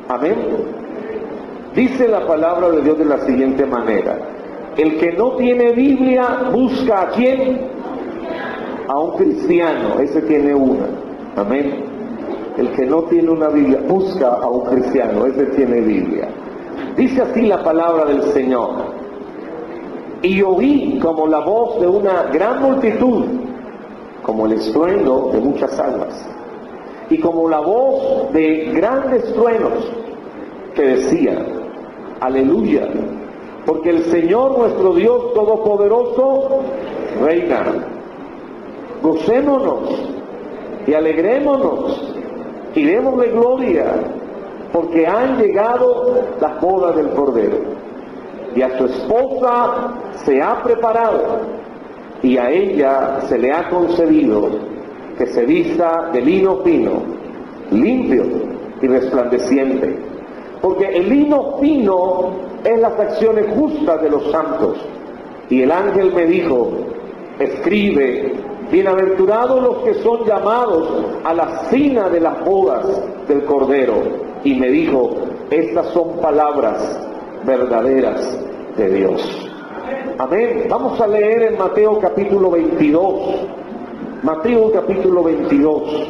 Amén. Dice la palabra de Dios de la siguiente manera: el que no tiene Biblia busca ¿a quién? A un cristiano. Ese tiene una. Amén. El que no tiene una Biblia busca a un cristiano. Ese tiene Biblia. Dice así la palabra del Señor: y oí como la voz de una gran multitud, como el estruendo de muchas aguas, y como la voz de grandes truenos, que decía: aleluya, porque el Señor nuestro Dios Todopoderoso reina. Gocémonos y alegrémonos y démosle gloria, porque han llegado las bodas del Cordero, y a su esposa se ha preparado, y a ella se le ha concedido que se vista de lino fino, limpio y resplandeciente, porque el lino fino es las acciones justas de los santos. Y el ángel me dijo: escribe, bienaventurados los que son llamados a la cena de las bodas del Cordero. Y me dijo: estas son palabras verdaderas de Dios. Amén. Vamos a leer en Mateo capítulo 22. Mateo capítulo 22.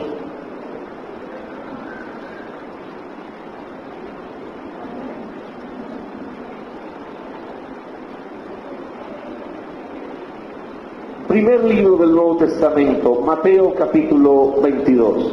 Primer libro del Nuevo Testamento, Mateo capítulo 22.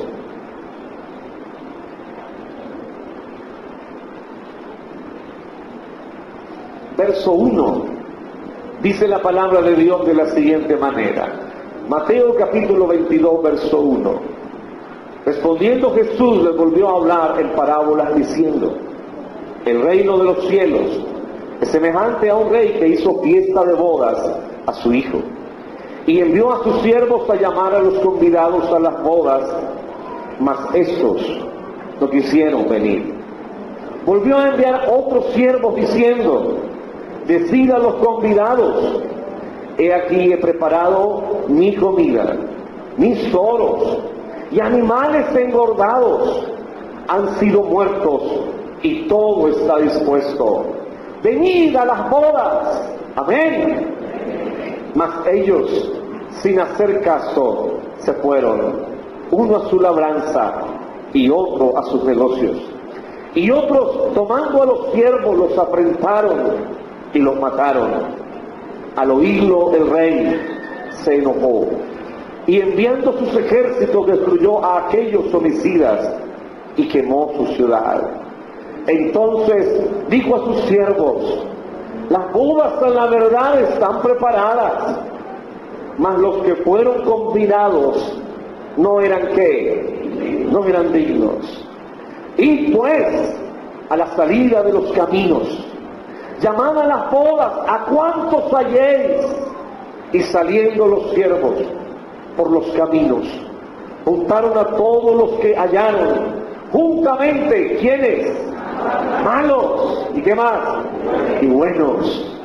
Verso 1, dice la palabra de Dios de la siguiente manera. Mateo capítulo 22, verso 1. Respondiendo Jesús les volvió a hablar en parábolas diciendo: el reino de los cielos es semejante a un rey que hizo fiesta de bodas a su hijo, y envió a sus siervos a llamar a los convidados a las bodas, mas estos no quisieron venir. Volvió a enviar otros siervos diciendo: decid a los convidados: he aquí he preparado mi comida, mis toros y animales engordados han sido muertos, y todo está dispuesto. Venid a las bodas. Amén. Mas ellos, sin hacer caso, se fueron, uno a su labranza y otro a sus negocios. Y otros, tomando a los siervos, los afrentaron y los mataron. Al oírlo el rey se enojó, y enviando sus ejércitos destruyó a aquellos homicidas y quemó su ciudad. Entonces dijo a sus siervos: las bodas a la verdad están preparadas, mas los que fueron convidados no eran ¿qué? No eran dignos. Y pues a la salida de los caminos, llamad a las bodas a cuantos halléis. Y saliendo los siervos por los caminos, juntaron a todos los que hallaron, juntamente, ¿quiénes? Malos. ¿Y qué más? Y buenos.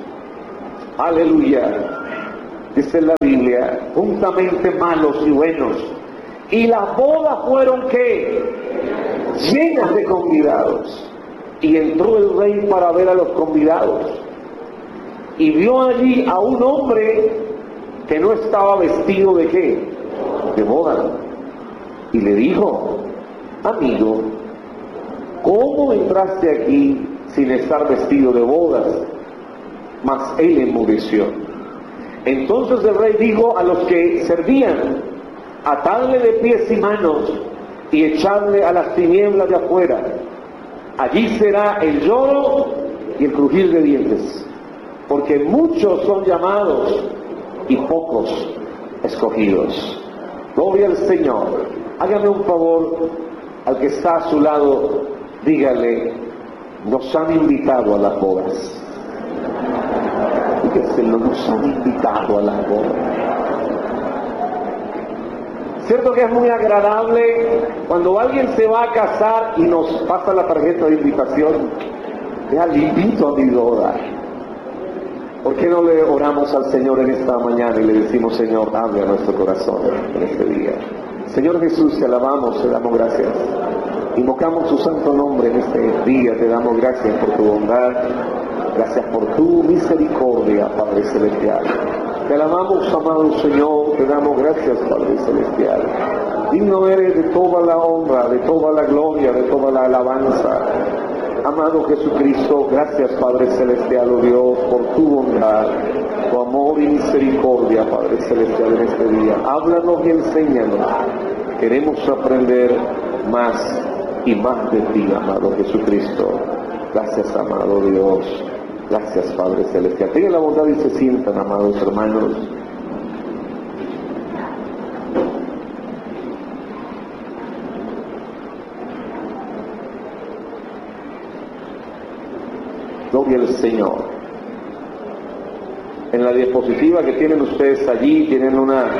Aleluya. Dice la Biblia: juntamente malos y buenos. Y las bodas fueron ¿qué? Llenas de convidados. Y entró el rey para ver a los convidados, y vio allí a un hombre que no estaba vestido ¿de qué? De boda. Y le dijo: amigo, ¿cómo entraste aquí sin estar vestido de bodas? Mas él enmudeció. Entonces el rey dijo a los que servían: atadle de pies y manos y echadle a las tinieblas de afuera. Allí será el lloro y el crujir de dientes, porque muchos son llamados y pocos escogidos. Gloria al Señor. Hágame un favor, al que está a su lado, dígale: nos han invitado a las bodas. Dígaselo: nos han invitado a las bodas. Cierto que es muy agradable cuando alguien se va a casar y nos pasa la tarjeta de invitación. Ya le invito a mi boda. ¿Por qué no le oramos al Señor en esta mañana y le decimos: Señor, hable a nuestro corazón en este día? Señor Jesús, te alabamos, te damos gracias. Invocamos tu santo nombre en este día, te damos gracias por tu bondad, gracias por tu misericordia, Padre Celestial. Te alabamos, amado Señor, te damos gracias, Padre Celestial. Digno eres de toda la honra, de toda la gloria, de toda la alabanza. Amado Jesucristo, gracias, Padre Celestial, oh Dios, por tu bondad, tu amor y misericordia, Padre Celestial, en este día. Háblanos y enséñanos. Queremos aprender más y más de ti, amado Jesucristo. Gracias, amado Dios. Gracias, Padre Celestial. Tengan la bondad y se sientan, amados hermanos. Gloria al Señor. En la diapositiva que tienen ustedes allí, tienen una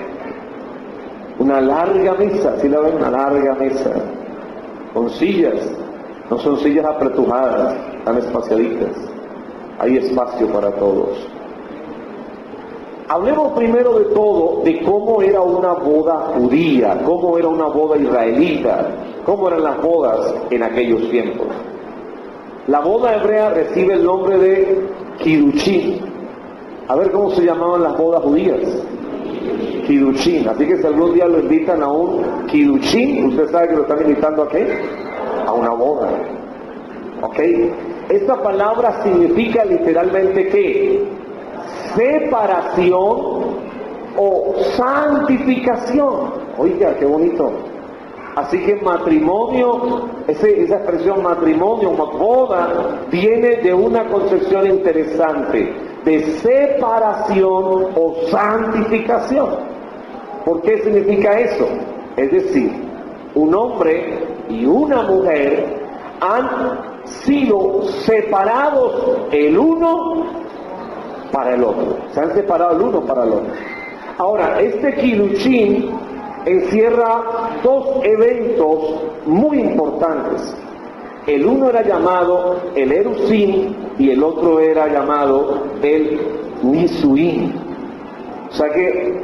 larga mesa, ¿sí la ven? Una larga mesa, con sillas. No son sillas apretujadas, tan espaciaditas. Hay espacio para todos. Hablemos primero de todo de cómo era una boda judía, cómo era una boda israelita, cómo eran las bodas en aquellos tiempos. La boda hebrea recibe el nombre de Kirushim. A ver cómo se llamaban las bodas judías. Kirushim. Así que si algún día lo invitan a un Kirushim, usted sabe que lo están invitando ¿a qué? A una boda. ¿Ok? Esta palabra significa literalmente ¿qué? Separación o santificación. Oiga, qué bonito. Así que matrimonio, esa expresión matrimonio, boda, viene de una concepción interesante, de separación o santificación. ¿Por qué significa eso? Es decir, un hombre y una mujer han sido separados el uno para el otro. Se han separado el uno para el otro. Ahora, este Kirushim encierra dos eventos muy importantes. El uno era llamado el Erusim y el otro era llamado el Nisuim. O sea que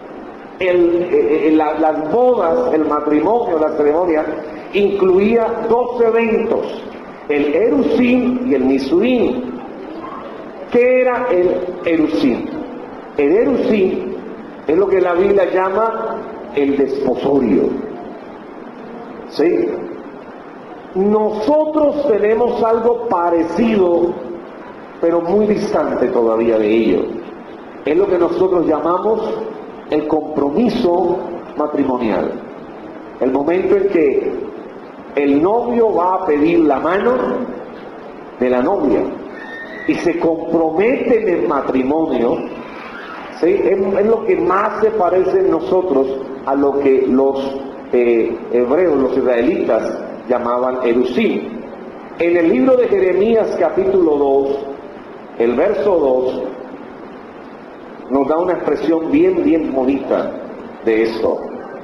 las bodas, el matrimonio, la ceremonia, incluía dos eventos, el Erusim y el Nisuim. ¿Qué era el Erusim? El Erusim es lo que la Biblia llama el desposorio. ¿Sí? Nosotros tenemos algo parecido, pero muy distante todavía de ello. Es lo que nosotros llamamos el compromiso matrimonial. El momento en que el novio va a pedir la mano de la novia y se compromete en el matrimonio. ¿Sí? Es lo que más se parece en nosotros a lo que los hebreos, los israelitas, llamaban Erusim. En el libro de Jeremías capítulo 2, el verso 2, nos da una expresión bien bonita de esto.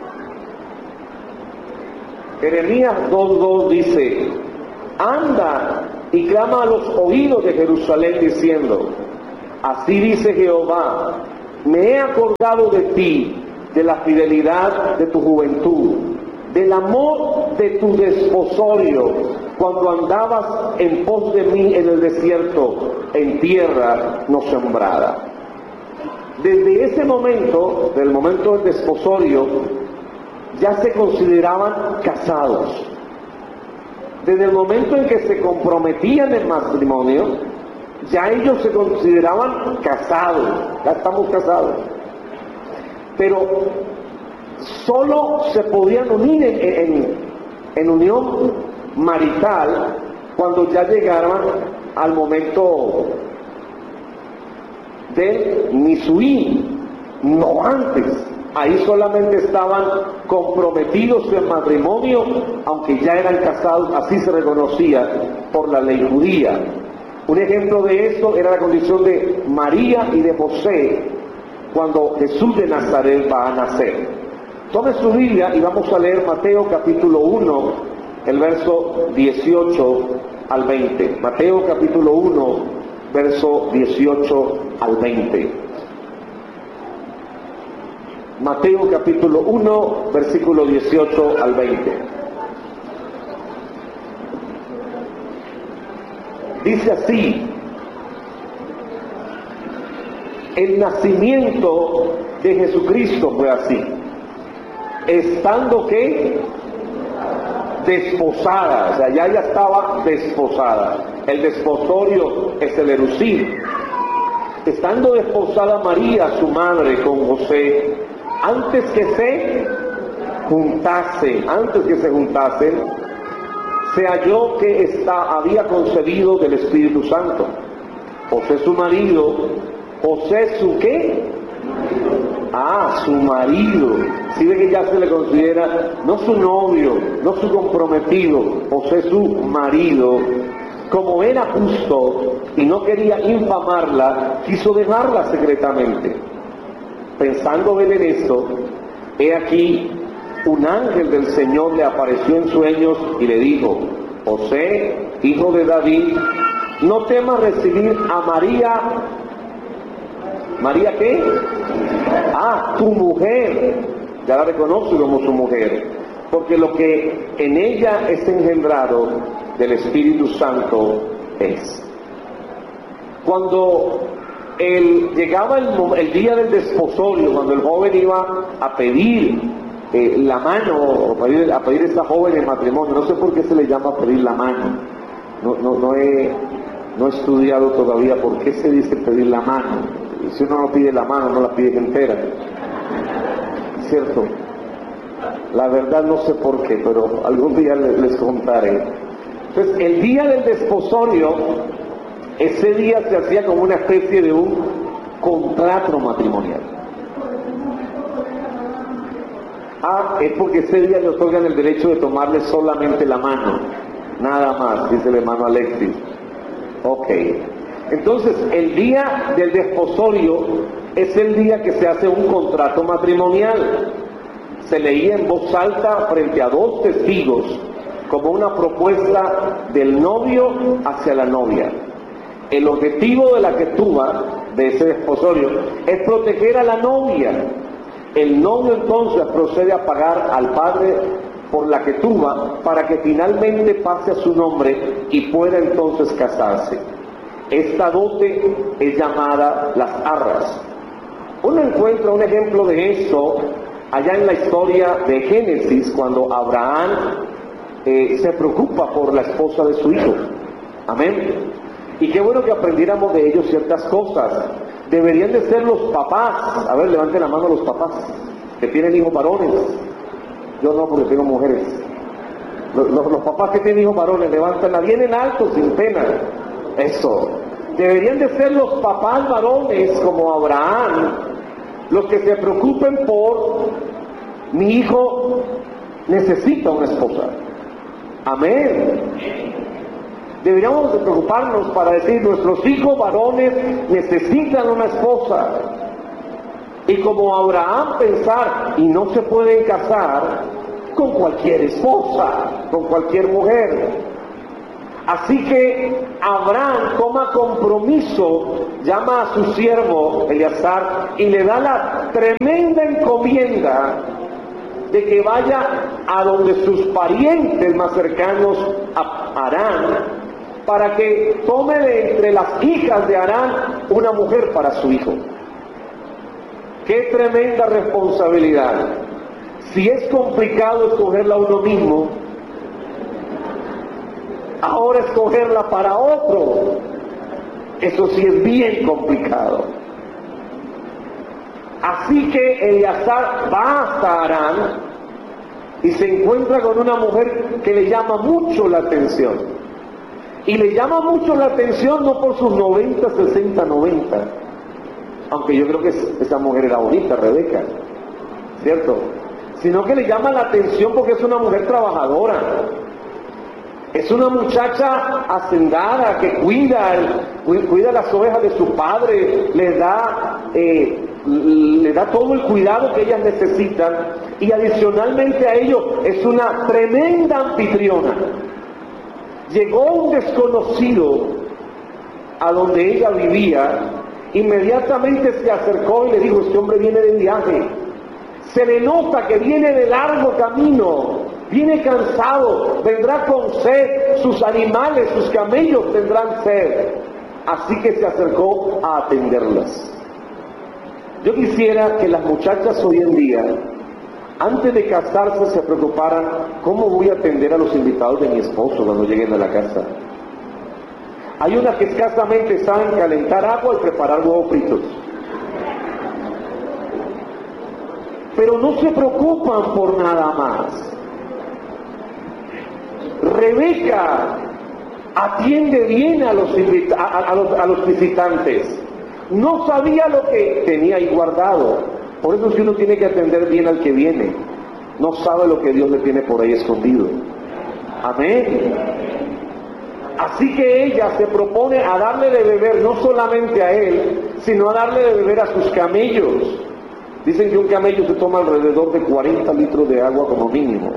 Jeremías 2:2 dice: anda y clama a los oídos de Jerusalén diciendo, así dice Jehová, me he acordado de ti, de la fidelidad de tu juventud, del amor de tu desposorio, cuando andabas en pos de mí en el desierto, en tierra no sembrada. Desde ese momento, del momento del desposorio, ya se consideraban casados. Desde el momento en que se comprometían en matrimonio, ya ellos se consideraban casados, ya estamos casados. Pero solo se podían unir en unión marital cuando ya llegaban al momento del Nisuim, no antes. Ahí solamente estaban comprometidos en matrimonio, aunque ya eran casados, así se reconocía por la ley judía. Un ejemplo de esto era la condición de María y de José cuando Jesús de Nazaret va a nacer. Tome su Biblia y vamos a leer Mateo capítulo 1, el verso 18 al 20. Mateo capítulo 1, verso 18 al 20. Mateo capítulo 1, versículo 18 al 20. Dice así: el nacimiento de Jesucristo fue así, estando ¿qué? Desposada, o sea, ya estaba desposada. El desposorio es el erucir. Estando desposada María, su madre, con José, antes que se juntasen, se halló que había concebido del Espíritu Santo. José su marido, José su ¿qué? Su marido. Si ve que ya se le considera no su novio, no su comprometido, José su marido. Como era justo y no quería infamarla, quiso dejarla secretamente. Pensando él en esto, he aquí, un ángel del Señor le apareció en sueños y le dijo: José, hijo de David, no temas recibir a María. ¿María qué? Tu mujer. Ya la reconoce como su mujer, porque lo que en ella es engendrado del Espíritu Santo es. Cuando llegaba el día del desposorio, cuando el joven iba a pedir la mano, o a pedir a esta joven en matrimonio, no sé por qué se le llama pedir la mano, no he estudiado todavía por qué se dice pedir la mano. Si uno no pide la mano, no la pide entera, ¿cierto? La verdad no sé por qué, pero algún día les contaré. Entonces, el día del desposorio, ese día se hacía como una especie de un contrato matrimonial. Es porque ese día le otorgan el derecho de tomarle solamente la mano, nada más, dice el hermano Alexis. Ok. Entonces, el día del desposorio es el día que se hace un contrato matrimonial. Se leía en voz alta frente a 2 testigos como una propuesta del novio hacia la novia. El objetivo de la quetuba, de ese desposorio, es proteger a la novia. El novio entonces procede a pagar al padre por la quetuba para que finalmente pase a su nombre y pueda entonces casarse. Esta dote es llamada las arras. Uno encuentra un ejemplo de esto allá en la historia de Génesis, cuando Abraham se preocupa por la esposa de su hijo. Amén. Y qué bueno que aprendiéramos de ellos ciertas cosas. Deberían de ser los papás. A ver, levanten la mano los papás que tienen hijos varones. Yo no, porque tengo mujeres. Los papás que tienen hijos varones, levántenla bien en alto, sin pena. Eso. Deberían de ser los papás varones como Abraham los que se preocupen por: mi hijo necesita una esposa. Amén. Deberíamos de preocuparnos para decir: nuestros hijos varones necesitan una esposa. Y como Abraham pensar: y no se pueden casar con cualquier esposa, con cualquier mujer. Así que Abraham toma compromiso, llama a su siervo Eleazar y le da la tremenda encomienda de que vaya a donde sus parientes más cercanos a Harán, para que tome de entre las hijas de Harán una mujer para su hijo. ¡Qué tremenda responsabilidad! Si es complicado escogerla uno mismo, ahora escogerla para otro, eso sí es bien complicado. Así que Eleazar va hasta Harán y se encuentra con una mujer que le llama mucho la atención. Y le llama mucho la atención no por sus 90, 60, 90, aunque yo creo que esa mujer era bonita, Rebeca, ¿cierto? Sino que le llama la atención porque es una mujer trabajadora. Es una muchacha hacendada que cuida las ovejas de su padre, le da todo el cuidado que ellas necesitan, y adicionalmente a ello es una tremenda anfitriona. Llegó un desconocido a donde ella vivía, inmediatamente se acercó y le dijo: este hombre viene de viaje, se le nota que viene de largo camino, viene cansado, vendrá con sed, sus animales, sus camellos tendrán sed. Así que se acercó a atenderlas. Yo quisiera que las muchachas hoy en día, antes de casarse, se preocuparan: ¿cómo voy a atender a los invitados de mi esposo cuando lleguen a la casa? Hay unas que escasamente saben calentar agua y preparar huevos fritos, pero no se preocupan por nada más. Rebeca atiende bien a los visitantes. No sabía lo que tenía ahí guardado. Por eso, si uno tiene que atender bien al que viene, no sabe lo que Dios le tiene por ahí escondido. Amén. Así que ella se propone a darle de beber no solamente a él, sino a darle de beber a sus camellos. Dicen que un camello se toma alrededor de 40 litros de agua como mínimo.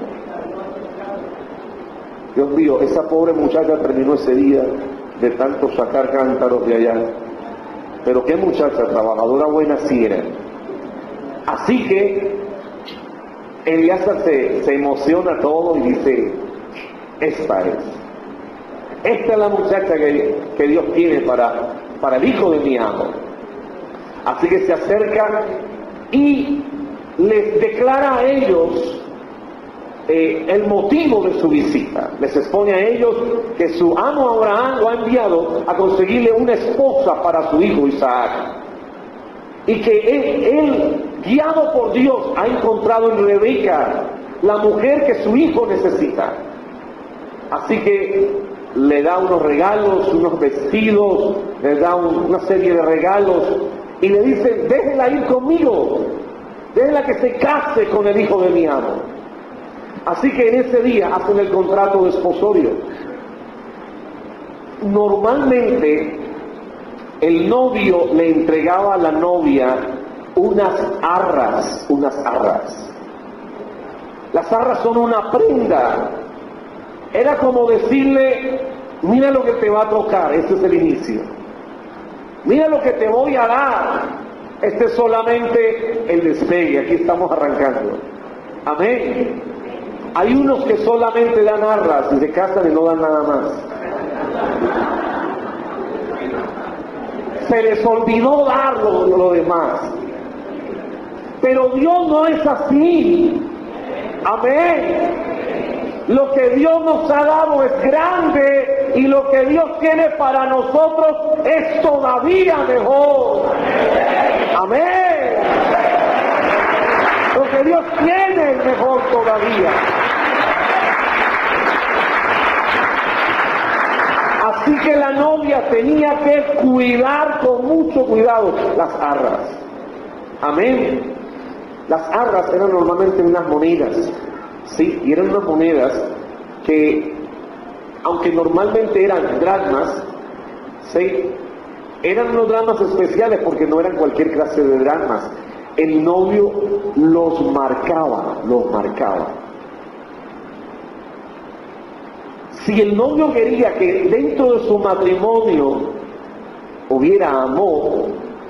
Dios mío, esa pobre muchacha terminó ese día de tanto sacar cántaros de allá. Pero qué muchacha trabajadora buena sí era. Así que Eliezer se emociona todo y dice: esta es la muchacha que Dios tiene para el hijo de mi amo. Así que se acerca y les declara a ellos el motivo de su visita. Les expone a ellos que su amo Abraham lo ha enviado a conseguirle una esposa para su hijo Isaac, y que él, guiado por Dios, ha encontrado en Rebeca la mujer que su hijo necesita. Así que le da unos regalos, unos vestidos, le da una serie de regalos y le dice: déjela ir conmigo, déjela que se case con el hijo de mi amo. Así que en ese día hacen el contrato de esposorio. Normalmente el novio le entregaba a la novia unas arras. Las arras son una prenda. Era como decirle: mira lo que te va a tocar, este es el inicio. Mira lo que te voy a dar, este es solamente el despegue, aquí estamos arrancando. Amén. Hay unos que solamente dan arras y se casan y no dan nada más. Se les olvidó dar lo demás. Pero Dios no es así. Amén. Lo que Dios nos ha dado es grande, y lo que Dios tiene para nosotros es todavía mejor. Amén. Lo que Dios tiene es mejor todavía. Así que la novia tenía que cuidar con mucho cuidado las arras. Amén. Las arras eran normalmente unas monedas, sí, y eran unas monedas que, aunque normalmente eran dracmas, sí, eran unos dracmas especiales porque no eran cualquier clase de dracmas. El novio los marcaba. Si el novio quería que dentro de su matrimonio hubiera amor,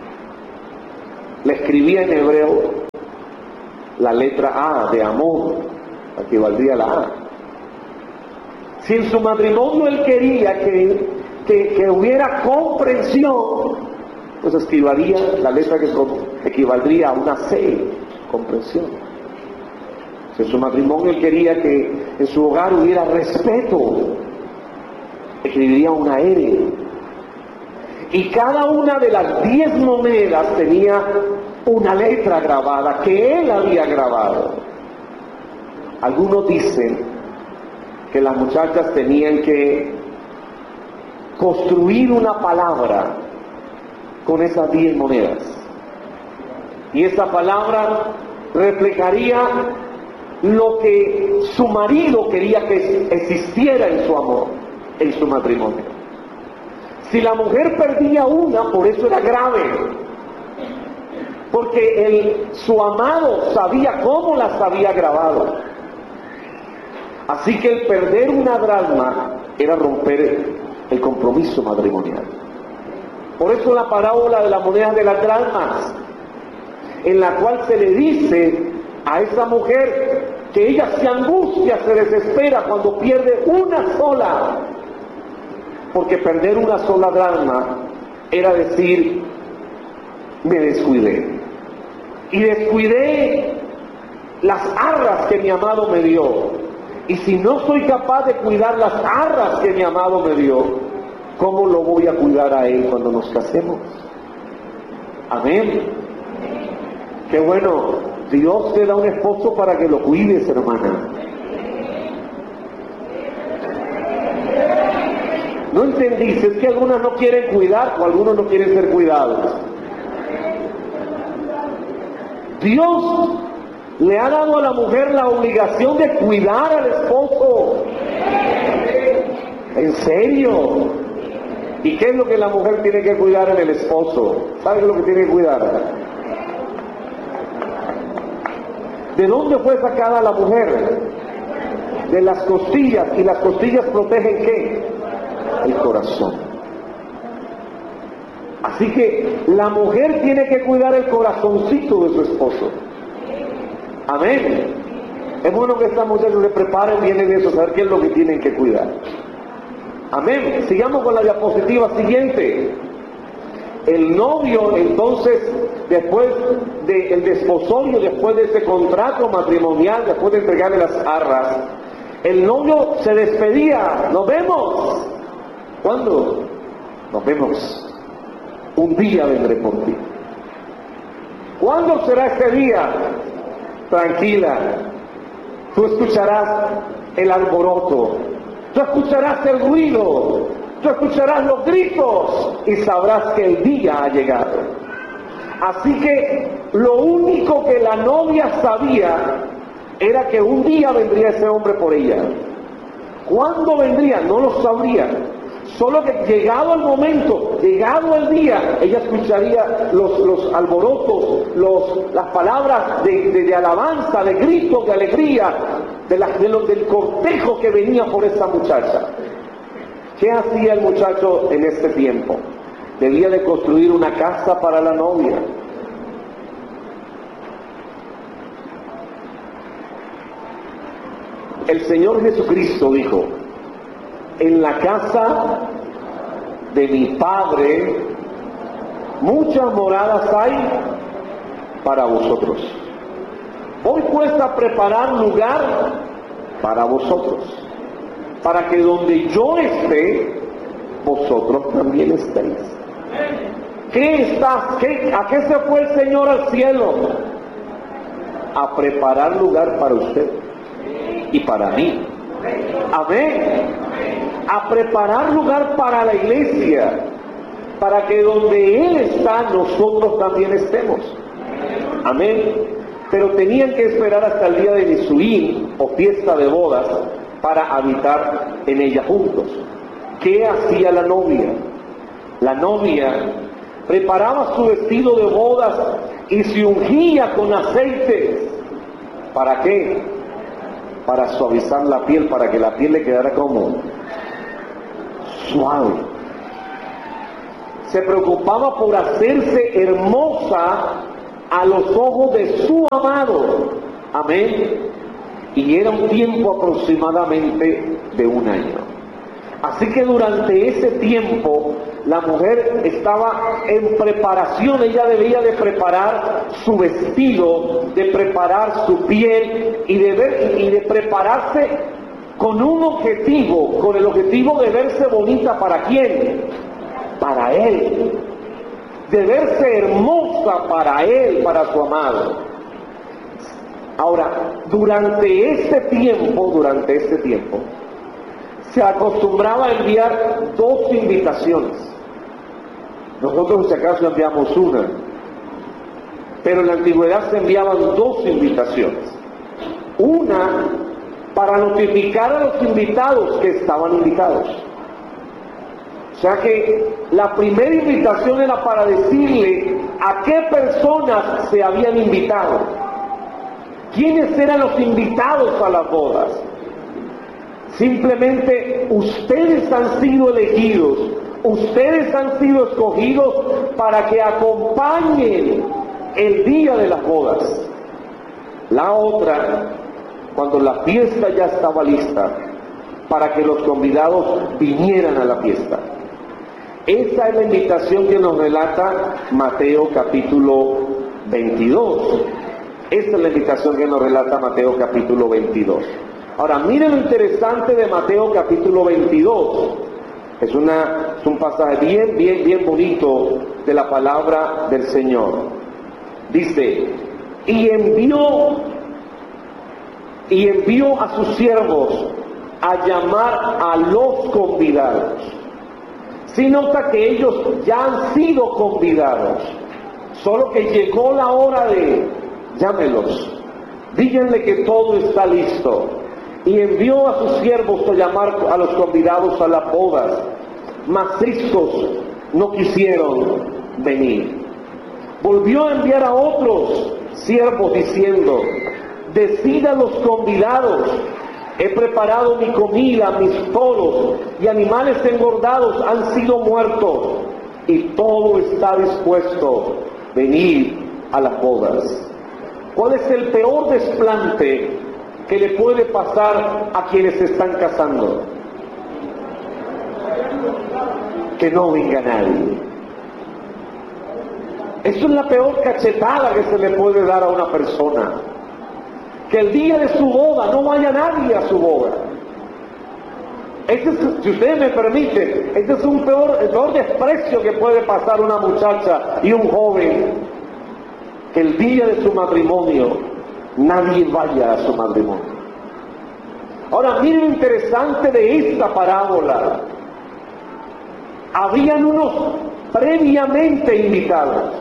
le escribía en hebreo la letra A de amor, aquí valdría la A. Si en su matrimonio él quería que hubiera comprensión, pues escribiría la letra que equivaldría a una C, comprensión. Si en su matrimonio él quería que en su hogar hubiera respeto, escribiría una R. Y cada una de las 10 monedas tenía una letra grabada que él había grabado. Algunos dicen que las muchachas tenían que construir una palabra con esas 10 monedas, y esa palabra reflejaría lo que su marido quería que existiera en su amor, en su matrimonio. Si la mujer perdía una, por eso era grave, porque su amado sabía cómo las había grabado. Así que el perder una dracma era romper el compromiso matrimonial. Por eso la parábola de la moneda de las dracmas, en la cual se le dice a esa mujer que ella se angustia, se desespera cuando pierde una sola, porque perder una sola dracma era decir, me descuidé, y descuidé las arras que mi amado me dio, y si no soy capaz de cuidar las arras que mi amado me dio, ¿cómo lo voy a cuidar a él cuando nos casemos? Amén. Qué bueno, Dios te da un esposo para que lo cuides, hermana. No entendiste, es que algunas no quieren cuidar o algunos no quieren ser cuidados. Dios le ha dado a la mujer la obligación de cuidar al esposo. ¿En serio? ¿Y qué es lo que la mujer tiene que cuidar en el esposo? ¿Sabe qué es lo que tiene que cuidar? ¿De dónde fue sacada la mujer? De las costillas. ¿Y las costillas protegen qué? El corazón. Así que la mujer tiene que cuidar el corazoncito de su esposo. Amén. Es bueno que estas mujeres se preparen bien en eso, saber qué es lo que tienen que cuidar. Amén. Sigamos con la diapositiva siguiente. El novio, entonces, después del desposorio, después de ese contrato matrimonial, después de entregarle las arras, el novio se despedía. Nos vemos. ¿Cuándo? Nos vemos. Un día vendré por ti. ¿Cuándo será ese día? Tranquila. Tú escucharás el alboroto. Tú escucharás el ruido. Tú escucharás los gritos y sabrás que el día ha llegado. Así que lo único que la novia sabía era que un día vendría ese hombre por ella. ¿Cuándo vendría? No lo sabría. Solo que llegado el momento, llegado el día, ella escucharía los alborotos, las palabras de alabanza, de gritos, de alegría, del cortejo que venía por esa muchacha. ¿Qué hacía el muchacho en este tiempo? Debía de construir una casa para la novia. El Señor Jesucristo dijo, en la casa de mi Padre muchas moradas hay para vosotros. Voy pues a preparar lugar para vosotros, para que donde yo esté, vosotros también estéis. ¿A qué se fue el Señor al cielo? A preparar lugar para usted y para mí. Amén. A preparar lugar para la iglesia, para que donde Él está, nosotros también estemos. Amén. Pero tenían que esperar hasta el día de Nisuín, o fiesta de bodas, para habitar en ella juntos. ¿Qué hacía la novia? La novia preparaba su vestido de bodas y se ungía con aceite. ¿Para qué? Para suavizar la piel, para que la piel le quedara como suave. Se preocupaba por hacerse hermosa a los ojos de su amado. Amén. Y era un tiempo aproximadamente de un año. Así que durante ese tiempo la mujer estaba en preparación. Ella debía de preparar su vestido, de preparar su piel y de prepararse con un objetivo, con el objetivo de verse bonita. ¿Para quién? Para Él. De verse hermosa para Él, para su amado. Ahora, durante este tiempo, se acostumbraba a enviar 2 invitaciones. Nosotros, si acaso, enviamos una, pero en la antigüedad se enviaban 2 invitaciones. Una para notificar a los invitados que estaban invitados. O sea que la primera invitación era para decirle a qué personas se habían invitado. ¿Quiénes eran los invitados a las bodas? Simplemente ustedes han sido elegidos, ustedes han sido escogidos para que acompañen el día de las bodas. La otra cuando la fiesta ya estaba lista, para que los convidados vinieran a la fiesta. Esa es la invitación que nos relata Mateo capítulo 22. Esa es la invitación que nos relata Mateo capítulo 22. Ahora, miren lo interesante de Mateo capítulo 22. Es un pasaje bien bonito de la palabra del Señor. Dice, y envió a sus siervos a llamar a los convidados. Si nota que ellos ya han sido convidados, solo que llegó la hora de llámelos, díganle que todo está listo. Y envió a sus siervos a llamar a los convidados a las bodas, mas estos no quisieron venir. Volvió a enviar a otros siervos diciendo, decid a los convidados, he preparado mi comida, mis toros y animales engordados han sido muertos, y todo está dispuesto, venid a las bodas. ¿Cuál es el peor desplante que le puede pasar a quienes se están casando? Que no venga nadie. Eso es la peor cachetada que se le puede dar a una persona. Que el día de su boda no vaya nadie a su boda. Si ustedes me permiten, este es el peor desprecio que puede pasar una muchacha y un joven. Que el día de su matrimonio nadie vaya a su matrimonio. Ahora, miren lo interesante de esta parábola. Habían unos previamente invitados.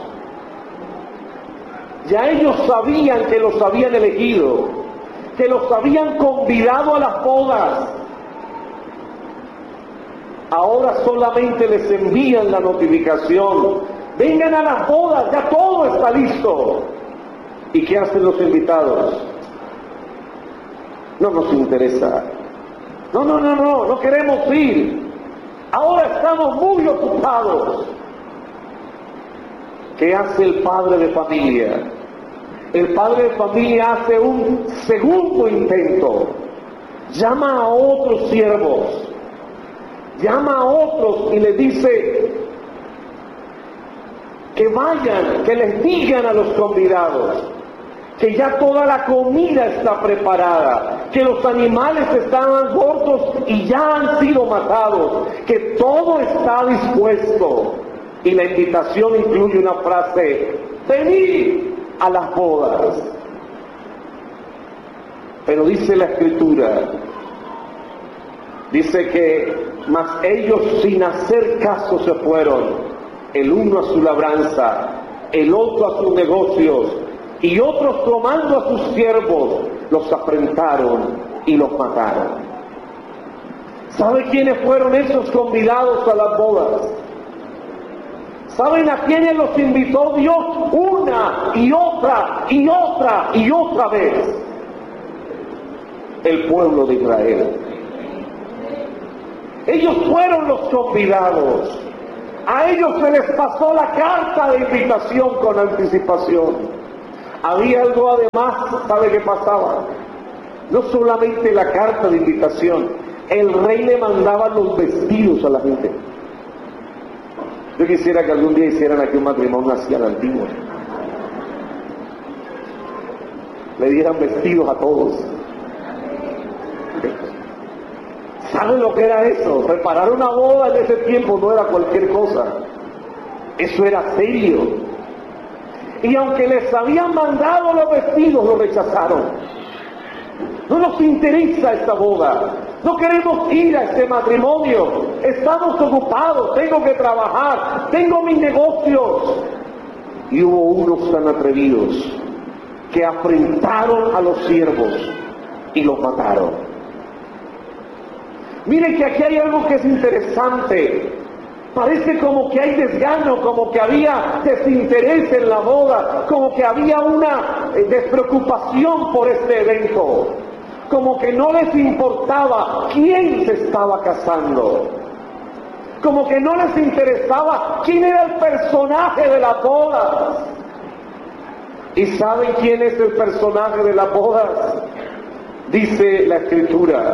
Ya ellos sabían que los habían elegido, que los habían convidado a las bodas. Ahora solamente les envían la notificación: vengan a las bodas, ya todo está listo. ¿Y qué hacen los invitados? No nos interesa. No queremos ir. Ahora estamos muy ocupados. ¿Qué hace el padre de familia? El padre de familia hace un segundo intento. Llama a otros siervos. Llama a otros y les dice que vayan, que les digan a los convidados que ya toda la comida está preparada, que los animales estaban muertos y ya han sido matados, que todo está dispuesto. Y la invitación incluye una frase: venid a las bodas. Pero dice la Escritura, dice que mas ellos sin hacer caso se fueron, el uno a su labranza, el otro a sus negocios, y otros tomando a sus siervos los afrentaron y los mataron. ¿Sabe quiénes fueron esos convidados a las bodas? ¿Saben a quiénes los invitó Dios una y otra y otra y otra vez? El pueblo de Israel. Ellos fueron los convidados. A ellos se les pasó la carta de invitación con anticipación. Había algo además, ¿sabe qué pasaba? No solamente la carta de invitación, el rey le mandaba los vestidos a la gente. Yo quisiera que algún día hicieran aquí un matrimonio así a la antigua. Le dieran vestidos a todos. ¿Saben lo que era eso? Preparar una boda en ese tiempo no era cualquier cosa. Eso era serio. Y aunque les habían mandado los vestidos, lo rechazaron. No nos interesa esta boda. No queremos ir a este matrimonio. Estamos ocupados, tengo que trabajar, tengo mis negocios. Y hubo unos tan atrevidos que afrentaron a los siervos y los mataron. Miren que aquí hay algo que es interesante. Parece como que hay desgano, como que había desinterés en la boda, como que había una despreocupación por este evento, como que no les importaba quién se estaba casando, como que no les interesaba quién era el personaje de las bodas. ¿Y saben quién es el personaje de las bodas? Dice la Escritura: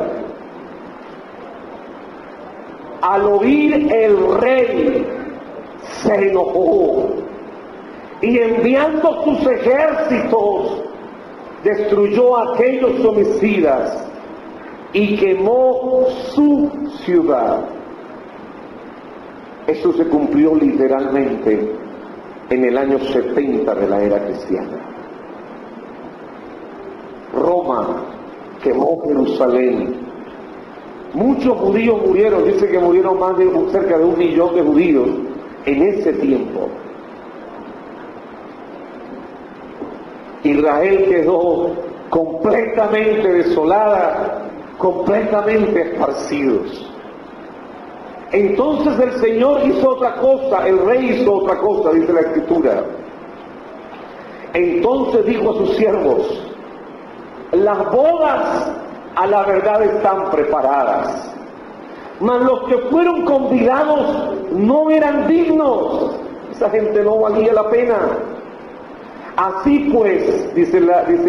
al oír el rey se enojó y enviando sus ejércitos destruyó a aquellos homicidas y quemó su ciudad. Eso se cumplió literalmente en el año 70 de la era cristiana. Roma quemó Jerusalén. Muchos judíos murieron, dice que murieron cerca de 1 millón de judíos en ese tiempo. Israel quedó completamente desolada, completamente esparcidos. Entonces el Señor hizo otra cosa, el rey hizo otra cosa, dice la Escritura. Entonces dijo a sus siervos: las bodas a la verdad están preparadas, mas los que fueron convidados no eran dignos. Esa gente no valía la pena. Así pues, dice,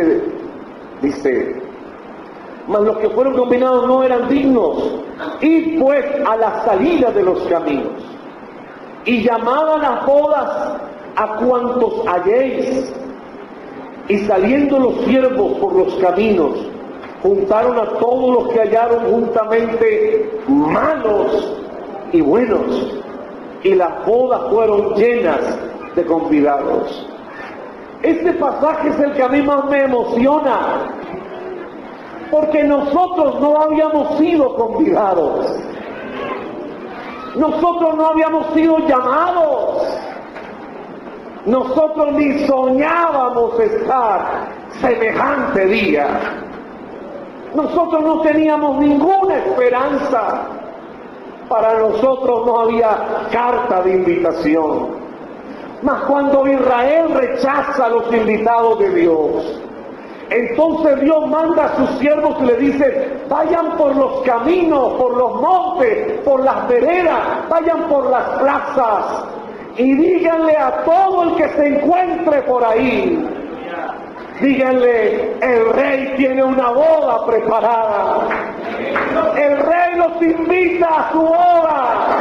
mas los que fueron convidados no eran dignos. Y pues a la salida de los caminos, y llamad a las bodas a cuantos halléis. Y saliendo los siervos por los caminos, juntaron a todos los que hallaron juntamente, malos y buenos, y las bodas fueron llenas de convidados. Este pasaje es el que a mí más me emociona, porque nosotros no habíamos sido convidados, nosotros no habíamos sido llamados, nosotros ni soñábamos estar semejante día, nosotros no teníamos ninguna esperanza, para nosotros no había carta de invitación. Mas cuando Israel rechaza a los invitados de Dios, entonces Dios manda a sus siervos y le dice: vayan por los caminos, por los montes, por las veredas, vayan por las plazas y díganle a todo el que se encuentre por ahí, díganle: el rey tiene una boda preparada, el rey los invita a su boda,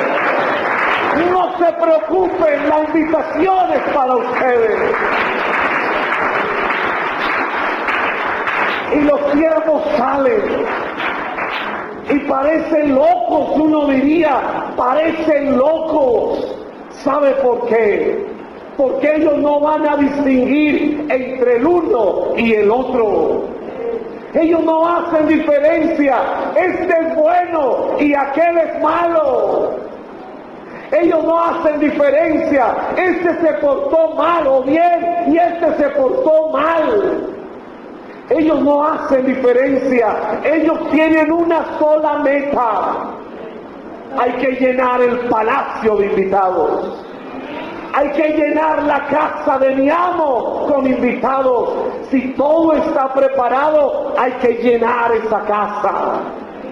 no se preocupen, la invitación es para ustedes. Y los siervos salen y parecen locos, uno diría, parecen locos. ¿Sabe por qué? Porque ellos no van a distinguir entre el uno y el otro. Ellos no hacen diferencia, este es bueno y aquel es malo. Ellos no hacen diferencia, este se portó mal o bien y este se portó mal. Ellos no hacen diferencia, ellos tienen una sola meta: hay que llenar el palacio de invitados, hay que llenar la casa de mi amo con invitados. Si todo está preparado, hay que llenar esa casa.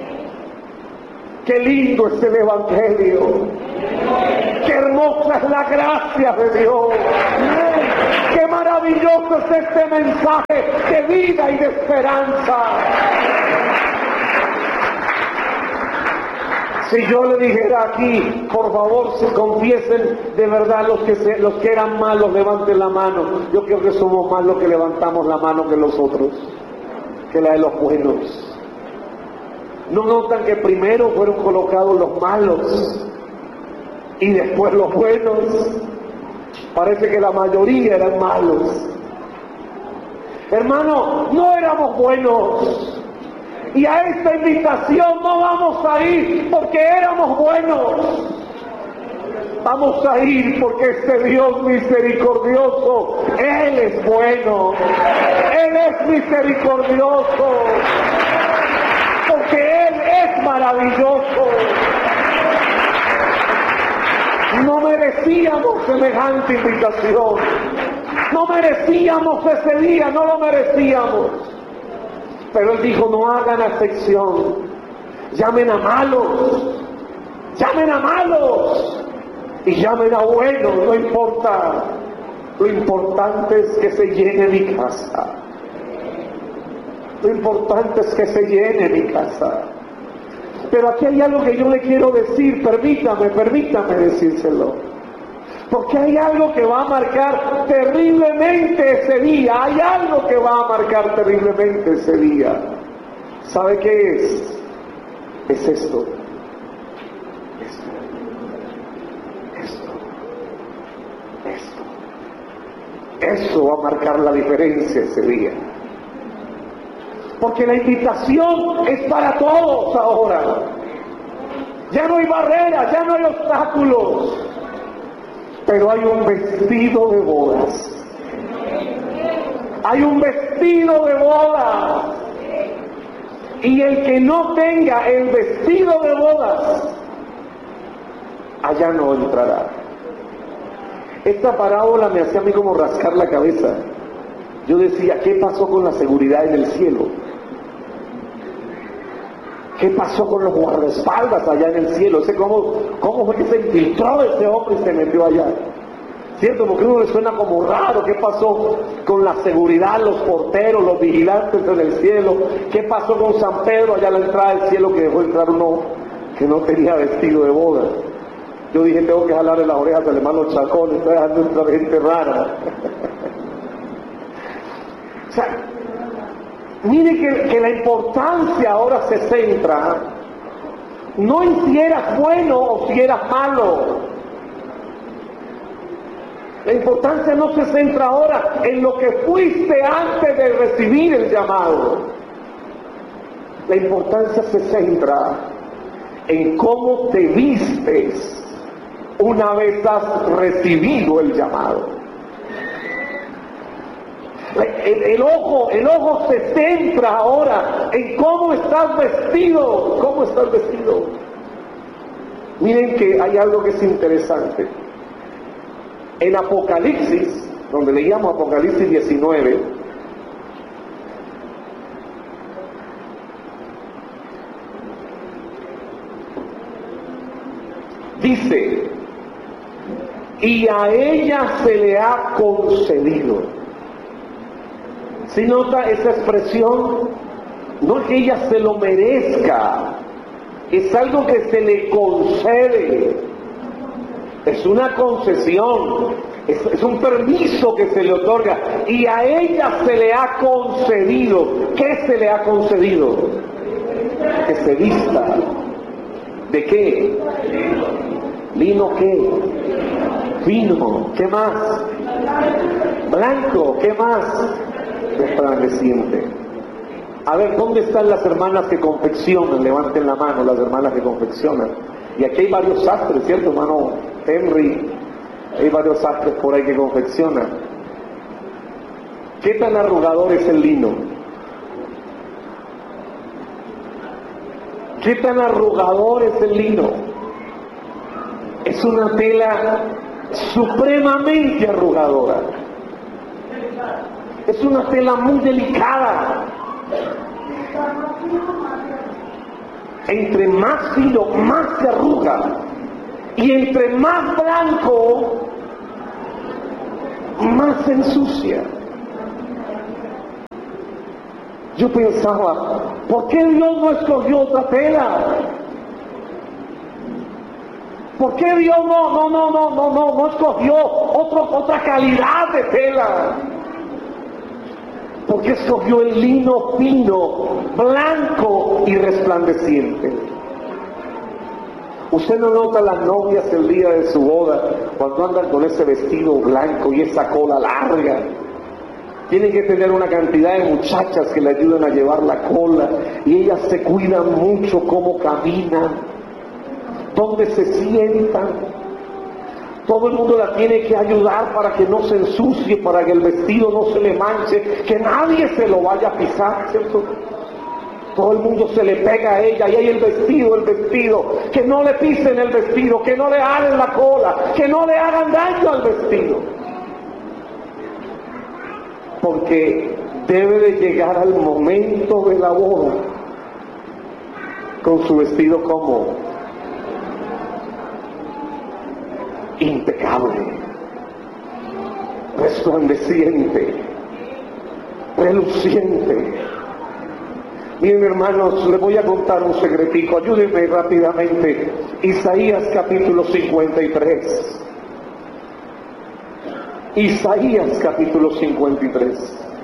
Qué lindo es el Evangelio, qué hermosa es la gracia de Dios, qué maravilloso es este mensaje de vida y de esperanza. Si yo le dijera aquí, por favor, se confiesen de verdad los que eran malos, levanten la mano. Yo creo que somos más los que levantamos la mano que los otros, que la de los buenos. ¿No notan que primero fueron colocados los malos y después los buenos? Parece que la mayoría eran malos. Hermano, no éramos buenos. Y a esta invitación no vamos a ir porque éramos buenos. Vamos a ir porque este Dios misericordioso, Él es bueno, Él es misericordioso, porque Él es maravilloso. No merecíamos semejante invitación, no merecíamos ese día, no lo merecíamos. Pero Él dijo: no hagan excepción, llamen a malos, y llamen a buenos, no importa, lo importante es que se llene mi casa. Lo importante es que se llene mi casa. Pero aquí hay algo que yo le quiero decir, permítame decírselo. Porque hay algo que va a marcar terriblemente ese día. Hay algo que va a marcar terriblemente ese día. ¿Sabe qué es? Es esto. Eso va a marcar la diferencia ese día. Porque la invitación es para todos ahora. Ya no hay barreras, ya no hay obstáculos. Pero hay un vestido de bodas. Hay un vestido de bodas. Y el que no tenga el vestido de bodas, allá no entrará. Esta parábola me hacía a mí como rascar la cabeza. Yo decía, ¿qué pasó con la seguridad en el cielo? ¿Qué pasó con los guardaespaldas allá en el cielo? ¿Cómo fue que se infiltró ese hombre y se metió allá? ¿Cierto? Porque a uno le suena como raro. ¿Qué pasó con la seguridad, los porteros, los vigilantes en el cielo? ¿Qué pasó con San Pedro allá a la entrada del cielo que dejó entrar uno que no tenía vestido de boda? Yo dije, tengo que jalarle las orejas al hermano Chacón, está dejando entrar gente rara. O sea, mire que la importancia ahora se centra no en si eras bueno o si eras malo. La importancia no se centra ahora en lo que fuiste antes de recibir el llamado. La importancia se centra en cómo te vistes una vez has recibido el llamado. El ojo se centra ahora en cómo estás vestido. ¿Cómo estás vestido? Miren que hay algo que es interesante. En Apocalipsis, donde leíamos Apocalipsis 19, dice, y a ella se le ha concedido. ¿Sí nota esa expresión? No es que ella se lo merezca, es algo que se le concede, es una concesión, es un permiso que se le otorga, y a ella se le ha concedido. ¿Qué se le ha concedido? Que se vista. ¿De qué? ¿Lino qué? Fino. ¿Qué más? Blanco. ¿Qué más? Resplandeciente. A ver, ¿dónde están las hermanas que confeccionan? Levanten la mano, las hermanas que confeccionan. Y aquí hay varios sastres, ¿cierto, hermano Henry? Hay varios sastres por ahí que confeccionan. ¿Qué tan arrugador es el lino? ¿Qué tan arrugador es el lino? Es una tela supremamente arrugadora. Es una tela muy delicada. Entre más fino, más se arruga. Y entre más blanco, más se ensucia. Yo pensaba, ¿por qué Dios no escogió otra tela? ¿Por qué Dios no escogió otra calidad de tela? ¿Por qué escogió el lino fino, blanco y resplandeciente? Usted no nota las novias el día de su boda cuando andan con ese vestido blanco y esa cola larga. Tienen que tener una cantidad de muchachas que le ayuden a llevar la cola, y ellas se cuidan mucho cómo caminan, dónde se sientan. Todo el mundo la tiene que ayudar para que no se ensucie, para que el vestido no se le manche, que nadie se lo vaya a pisar, ¿cierto? Todo el mundo se le pega a ella, y hay el vestido, que no le pisen el vestido, que no le hagan la cola, que no le hagan daño al vestido. Porque debe de llegar al momento de la boda con su vestido como impecable, resplandeciente, reluciente, Miren, hermanos, les voy a contar un secretico, ayúdenme rápidamente. Isaías capítulo 53. Isaías capítulo 53.